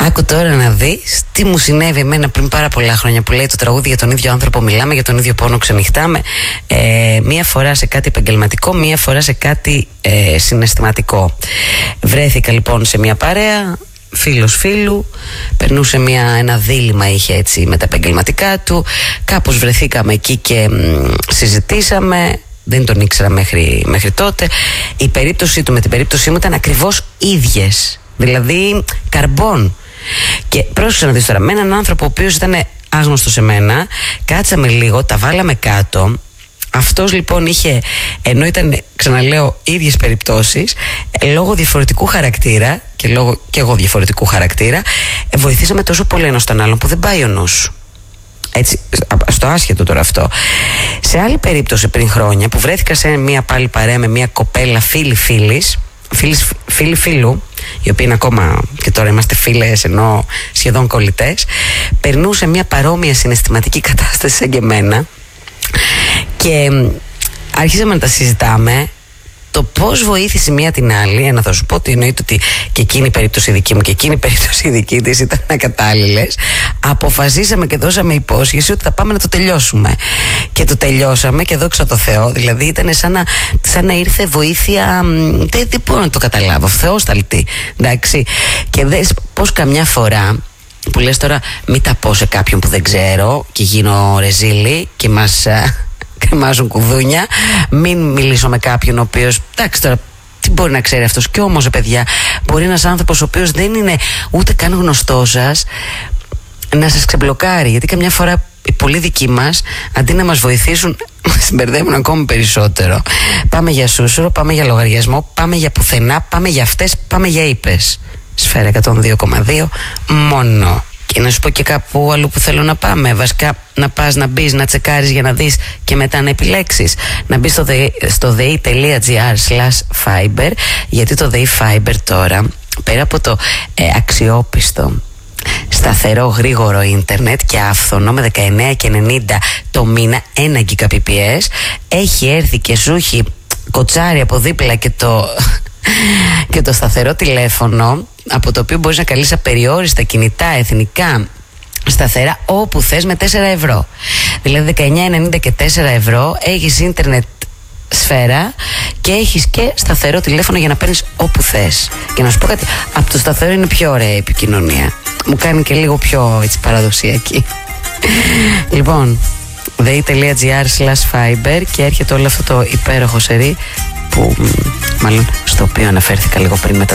Άκου τώρα να δεις τι μου συνέβη εμένα πριν πάρα πολλά χρόνια, που λέει το τραγούδι για τον ίδιο άνθρωπο μιλάμε, για τον ίδιο πόνο ξενυχτάμε. Μία φορά σε κάτι επαγγελματικό, μία φορά σε κάτι συναισθηματικό. Βρέθηκα λοιπόν σε μια παρέα, φίλος φίλου, περνούσε ένα δίλημμα, είχε έτσι με τα επαγγελματικά του. Κάπως βρεθήκαμε εκεί και συζητήσαμε. Δεν τον ήξερα μέχρι τότε. Η περίπτωσή του με την περίπτωσή μου ήταν ακριβώς ίδιες. Δηλαδή καρμπών. Και πρόσεξε να δεις τώρα, με έναν άνθρωπο ο οποίος ήταν άγνωστος σε μένα, κάτσαμε λίγο, τα βάλαμε κάτω. Αυτός λοιπόν είχε, ενώ ήταν, ξαναλέω, ίδιες περιπτώσεις, λόγω διαφορετικού χαρακτήρα και εγώ διαφορετικού χαρακτήρα, βοηθήσαμε τόσο πολύ ένας τον άλλον που δεν πάει ο νους σου. Έτσι, στο άσχετο τώρα αυτό. Σε άλλη περίπτωση πριν χρόνια που βρέθηκα σε μια πάλι παρέα με μια κοπέλα φίλη φίλου, οι οποίοι είναι ακόμα και τώρα είμαστε φίλες, ενώ σχεδόν κολλητές, περνούσε μια παρόμοια συναισθηματική κατάσταση σαν και εμένα και αρχίσαμε να τα συζητάμε. Το πώς βοήθησε μία την άλλη, να θα σου πω ότι εννοείται ότι και εκείνη η περίπτωση δική μου και εκείνη η περίπτωση δική της ήταν ακατάλληλες. Αποφασίσαμε και δώσαμε υπόσχεση ότι θα πάμε να το τελειώσουμε. Και το τελειώσαμε και δόξα τω Θεώ. Δηλαδή ήταν σαν να ήρθε βοήθεια. Δεν μπορώ να το καταλάβω. Θεόσταλτη. Εντάξει. Και δες πως καμιά φορά που λες τώρα, μην τα πω σε κάποιον που δεν ξέρω και γίνω ρεζίλη και μας κρεμάζουν κουδούνια, μην μιλήσω με κάποιον ο οποίος, εντάξει τώρα, τι μπορεί να ξέρει αυτός. Και όμως, παιδιά, μπορεί ένας άνθρωπος ο οποίος δεν είναι ούτε καν γνωστός σας να σας ξεμπλοκάρει. Γιατί καμιά φορά οι πολύ δικοί μας, αντί να μας βοηθήσουν, μας μπερδεύουν ακόμη περισσότερο. Πάμε για σούσουρο, πάμε για λογαριασμό, πάμε για πουθενά, πάμε για αυτές, πάμε για ύπες. Σφαίρα 102,2 μόνο. Και να σου πω και κάπου αλλού που θέλω να πάμε. Βασικά να πας να μπεις, να τσεκάρεις για να δεις και μετά να επιλέξεις. Να μπεις στο dei.gr/fiber, γιατί το Dei Fiber τώρα, πέρα από το αξιόπιστο, σταθερό, γρήγορο ίντερνετ και άφθονο με 19,90 το μήνα, 1 Gbps, έχει έρθει και σου έχει κοτσάρει από δίπλα και το σταθερό τηλέφωνο, από το οποίο μπορείς να καλείς απεριόριστα κινητά, εθνικά, σταθερά, όπου θες με 4 ευρώ. Δηλαδή 19,90 και 4 ευρώ έχεις ίντερνετ σφαίρα και έχεις και σταθερό τηλέφωνο για να παίρνεις όπου θες. Και να σου πω κάτι, από το σταθερό είναι πιο ωραία η επικοινωνία. Μου κάνει και λίγο πιο έτσι παραδοσιακή. Λοιπόν, dei.gr/fiber και έρχεται όλο αυτό το υπέροχο σερί που, μάλλον στο οποίο αναφέρθηκα λίγο πριν με τα